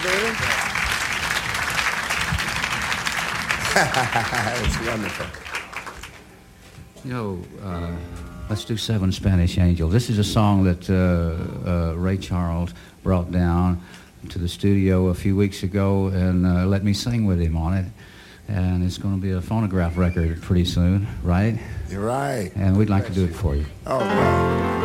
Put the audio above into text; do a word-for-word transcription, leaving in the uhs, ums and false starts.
David? It's wonderful. You know, uh, let's do Seven Spanish Angels. This is a song that uh, uh, Ray Charles brought down to the studio a few weeks ago and uh, let me sing with him on it. And it's going to be a phonograph record pretty soon, right? You're right. And we'd like to do it for you. Oh, wow.